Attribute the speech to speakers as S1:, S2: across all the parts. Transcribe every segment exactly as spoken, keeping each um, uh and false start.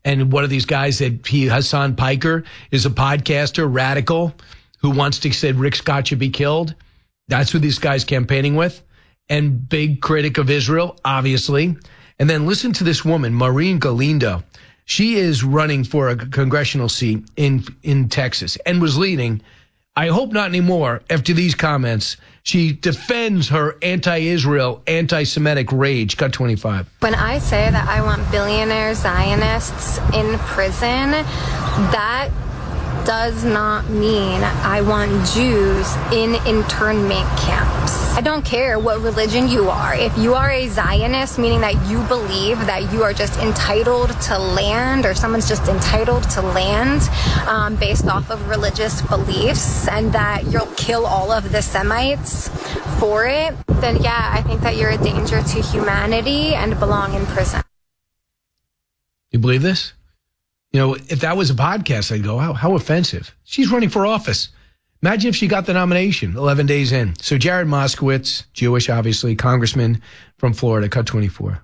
S1: And one of these guys that he, Hassan Piker, is a podcaster, radical, who wants to say Rick Scott should be killed. That's who this guy's campaigning with. And big critic of Israel, obviously. And then listen to this woman, Maureen Galindo. She is running for a congressional seat in in Texas and was leading. I hope not anymore after these comments. She defends her anti-Israel, anti-Semitic rage. Cut twenty-five.
S2: When I say that I want billionaire Zionists in prison, that does not mean I want Jews in internment camps. I don't care what religion you are. If you are a Zionist, meaning that you believe that you are just entitled to land, or someone's just entitled to land um, based off of religious beliefs, and that you'll kill all of the Semites for it, then yeah, I think that you're a danger to humanity and belong in prison.
S1: You believe this? You know, if that was a podcast, I'd go, how, how offensive. She's running for office. Imagine if she got the nomination eleven days in. So Jared Moskowitz, Jewish, obviously, congressman from Florida, cut twenty-four.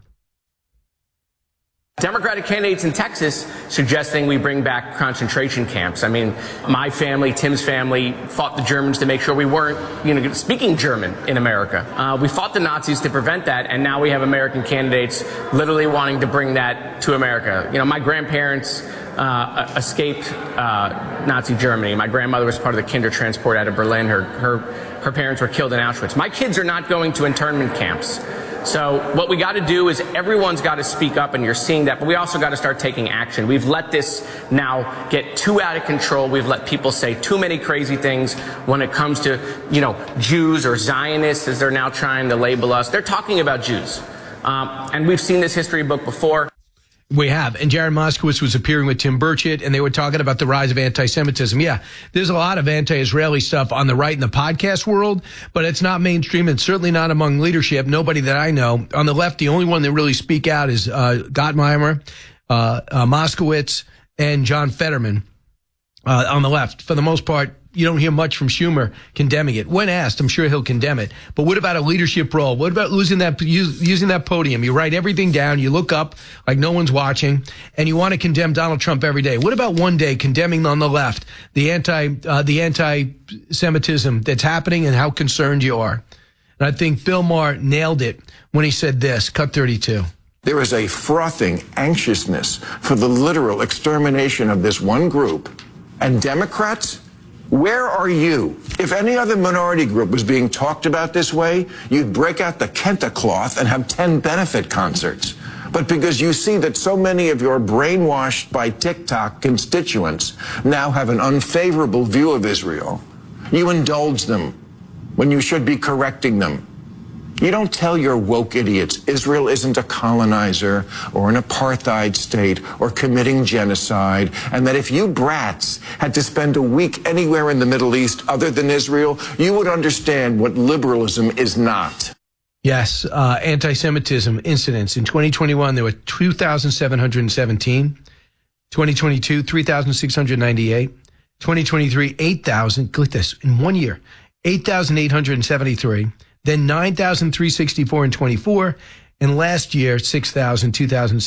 S3: Democratic candidates in Texas suggesting we bring back concentration camps. I mean, my family, Tim's family, fought the Germans to make sure we weren't, you know, speaking German in America. Uh, we fought the Nazis to prevent that, and now we have American candidates literally wanting to bring that to America. You know, my grandparents uh, escaped uh, Nazi Germany. My grandmother was part of the Kindertransport out of Berlin. Her, her, her parents were killed in Auschwitz. My kids are not going to internment camps. So what we got to do is everyone's got to speak up, and you're seeing that, but we also got to start taking action. We've let this now get too out of control. We've let people say too many crazy things when it comes to, you know, Jews or Zionists, as they're now trying to label us. They're talking about Jews. Um, and we've seen this history book before.
S1: We have. And Jared Moskowitz was appearing with Tim Burchett, and they were talking about the rise of anti-Semitism. Yeah, there's a lot of anti-Israeli stuff on the right in the podcast world, but it's not mainstream, and certainly not among leadership. Nobody that I know. On the left, the only one that really speak out is uh, Gottheimer, uh, uh, Moskowitz, and John Fetterman uh, on the left. For the most part, you don't hear much from Schumer condemning it. When asked, I'm sure he'll condemn it. But what about a leadership role? What about losing that, using that podium? You write everything down, you look up like no one's watching, and you want to condemn Donald Trump every day. What about one day condemning on the left the anti, uh, the anti-Semitism that's happening and how concerned you are? And I think Bill Maher nailed it when he said this. Cut thirty-two.
S4: There is a frothing anxiousness for the literal extermination of this one group. And Democrats, where are you? If any other minority group was being talked about this way, you'd break out the Kenta cloth and have ten benefit concerts. But because you see that so many of your brainwashed by TikTok constituents now have an unfavorable view of Israel, you indulge them when you should be correcting them. You don't tell your woke idiots Israel isn't a colonizer or an apartheid state or committing genocide, and that if you brats had to spend a week anywhere in the Middle East other than Israel, you would understand what liberalism is not.
S1: Yes, uh, anti-Semitism incidents. In twenty twenty-one, there were two thousand seven hundred seventeen. twenty twenty-two, three thousand six hundred ninety-eight. twenty twenty-three, eight thousand. Look at this. In one year, eight thousand eight hundred seventy-three. Then nine thousand three hundred sixty-four in twenty-four, and last year, six thousand two hundred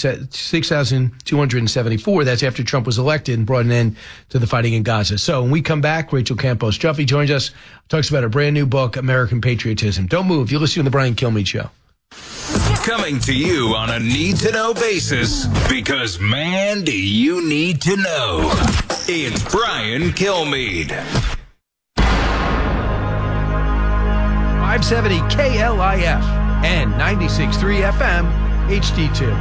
S1: seventy-four. That's after Trump was elected and brought an end to the fighting in Gaza. So when we come back, Rachel Campos Juffy joins us, talks about her brand new book, American Patriotism. Don't move. You're listening to The Brian Kilmeade Show.
S5: Coming to you on a need-to-know basis, because, man, do you need to know. It's Brian Kilmeade.
S1: five seventy K L I F and ninety-six point three F M H D two.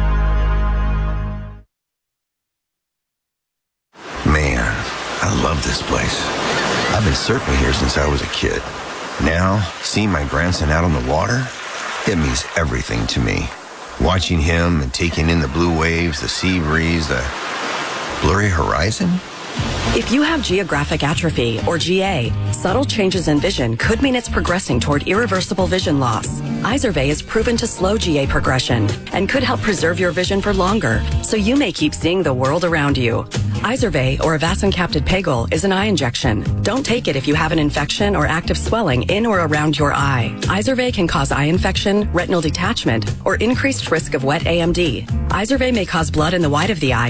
S6: Man, I love this place. I've been surfing here since I was a kid. Now, seeing my grandson out on the water, it means everything to me. Watching him and taking in the blue waves, the sea breeze, the blurry horizon.
S7: If you have geographic atrophy, or G A, subtle changes in vision could mean it's progressing toward irreversible vision loss. Izervay is proven to slow G A progression and could help preserve your vision for longer, so you may keep seeing the world around you. Izervay, or avacincaptad pegol, is an eye injection. Don't take it if you have an infection or active swelling in or around your eye. Izervay can cause eye infection, retinal detachment, or increased risk of wet A M D. Izervay may cause blood in the white of the eye